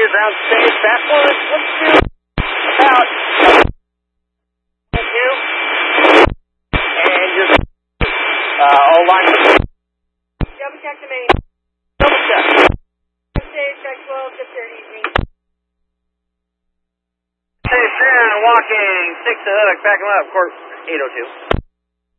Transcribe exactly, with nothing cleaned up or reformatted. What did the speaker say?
your ground stage. Fast forward. Let's do about two. And your uh, all line. Double check the main. Double check. Stage, check twelve, just there, easy. Station, walking, six to hook, back him up, course eight oh two.